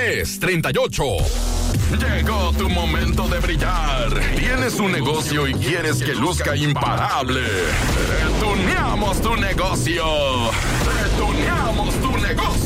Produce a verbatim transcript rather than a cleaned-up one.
tres treinta y ocho. Llegó tu momento de brillar. Tienes un negocio y quieres que luzca imparable. Retuneamos tu negocio. Retuneamos tu negocio.